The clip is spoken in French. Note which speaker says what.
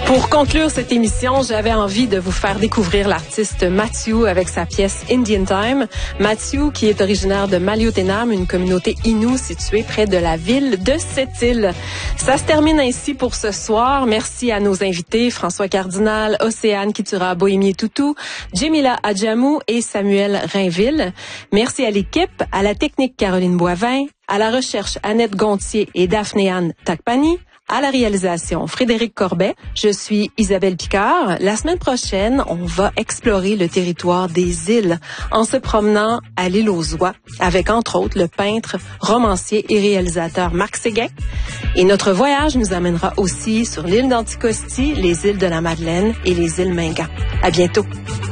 Speaker 1: Pour conclure cette émission, j'avais envie de vous faire découvrir l'artiste Mathieu avec sa pièce Indian Time. Mathieu, qui est originaire de Maliotenam, une communauté Innu située près de la ville de Sept-Îles. Ça se termine ainsi pour ce soir. Merci à nos invités, François Cardinal, Océane Kitura Bohémier-Toutou, Djemila Adjamou et Samuel Rainville. Merci à l'équipe, à la technique Caroline Boivin, à la recherche Annette Gontier et Daphné-Anne Takpani, à la réalisation Frédéric Corbet. Je suis Isabelle Picard. La semaine prochaine, on va explorer le territoire des îles en se promenant à l'île aux Oies avec entre autres le peintre, romancier et réalisateur Marc Séguin. Et notre voyage nous amènera aussi sur l'île d'Anticosti, les îles de la Madeleine et les îles Mingan. À bientôt.